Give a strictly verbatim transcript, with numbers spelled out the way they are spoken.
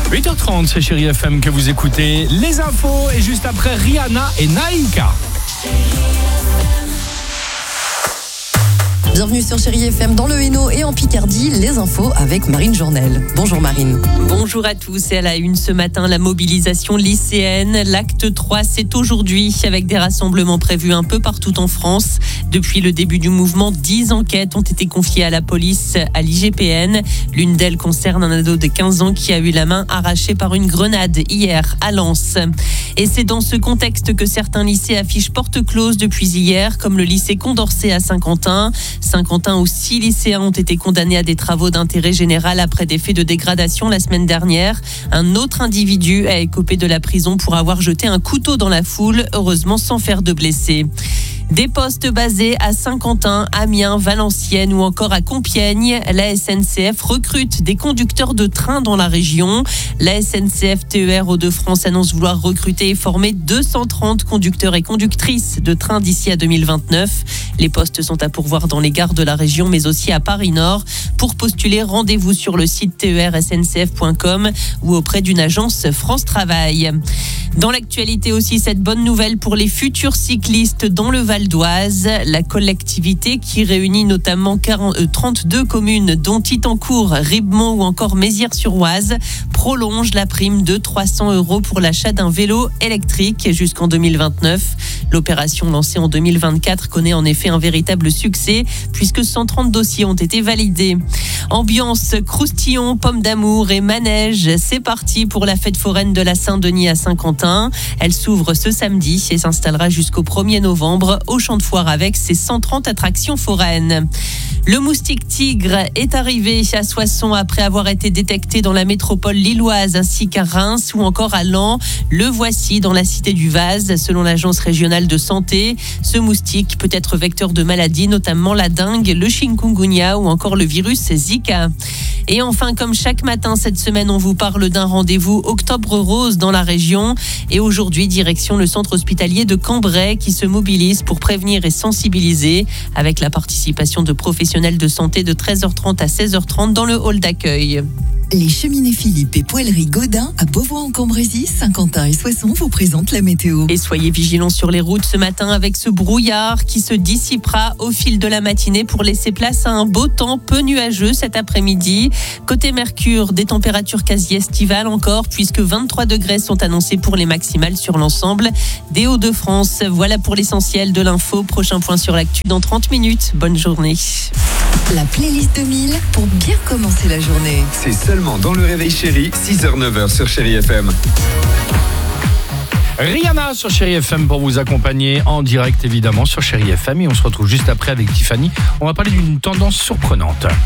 huit heures trente, c'est Chérie F M que vous écoutez. Les infos et juste après Rihanna et Naïka. Bienvenue sur Chérie F M dans le Hainaut et en Picardie, les infos avec Marine Journel. Bonjour Marine. Bonjour à tous et à la une ce matin, la mobilisation lycéenne. L'acte trois, c'est aujourd'hui avec des rassemblements prévus un peu partout en France. Depuis le début du mouvement, dix enquêtes ont été confiées à la police, à l'I G P N. L'une d'elles concerne un ado de quinze ans qui a eu la main arrachée par une grenade hier à Lens. Et c'est dans ce contexte que certains lycées affichent porte close depuis hier, comme le lycée Condorcet à Saint-Quentin. Saint-Quentin où six lycéens ont été condamnés à des travaux d'intérêt général après des faits de dégradation la semaine dernière. Un autre individu a écopé de la prison pour avoir jeté un couteau dans la foule, heureusement sans faire de blessés. Des postes basés à Saint-Quentin, Amiens, Valenciennes ou encore à Compiègne. La S N C F recrute des conducteurs de train dans la région. La S N C F T E R Hauts-de-France annonce vouloir recruter et former deux cent trente conducteurs et conductrices de train d'ici à deux mille vingt-neuf. Les postes sont à pourvoir dans les gares de la région mais aussi à Paris-Nord. Pour postuler, rendez-vous sur le site T E R S N C F point com ou auprès d'une agence France Travail. Dans l'actualité aussi, cette bonne nouvelle pour les futurs cyclistes dans le Val d'Oise. La collectivité qui réunit notamment trente-deux communes dont Titancourt, Ribemont ou encore Mézières-sur-Oise prolonge la prime de trois cents euros pour l'achat d'un vélo électrique jusqu'en deux mille vingt-neuf. L'opération lancée en deux mille vingt-quatre connaît en effet un véritable succès puisque cent trente dossiers ont été validés. Ambiance croustillon, pommes d'amour et manège, c'est parti pour la fête foraine de la Saint-Denis à Saint-Quentin. Elle s'ouvre ce samedi et s'installera jusqu'au premier novembre au Champ de Foire avec ses cent trente attractions foraines. Le moustique tigre est arrivé à Soissons après avoir été détecté dans la métropole lilloise ainsi qu'à Reims ou encore à Laon. Le voici dans la cité du Vase, selon l'agence régionale de santé. Ce moustique peut être vecteur de maladies, notamment la dengue, le chikungunya ou encore le virus Zika. Et enfin, comme chaque matin cette semaine, on vous parle d'un rendez-vous Octobre Rose dans la région. Et aujourd'hui, direction le centre hospitalier de Cambrai qui se mobilise pour prévenir et sensibiliser avec la participation de professionnels de santé de treize heures trente à seize heures trente dans le hall d'accueil. Les cheminées Philippe et poêleries Godin à Beauvoir-en-Cambrésis, Saint-Quentin et Soissons vous présentent la météo. Et soyez vigilants sur les routes ce matin avec ce brouillard qui se dissipera au fil de la matinée pour laisser place à un beau temps peu nuageux cet après-midi. Côté Mercure, des températures quasi estivales encore puisque vingt-trois degrés sont annoncés pour les maximales sur l'ensemble des Hauts-de-France. Voilà pour l'essentiel de l'info. Prochain point sur l'actu dans trente minutes. Bonne journée. La playlist deux mille pour bien commencer la journée. C'est seulement dans le Réveil Chéri, six heures neuf heures sur Chérie F M. Rihanna sur Chérie F M pour vous accompagner en direct évidemment sur Chérie F M et on se retrouve juste après avec Tiffany. On va parler d'une tendance surprenante.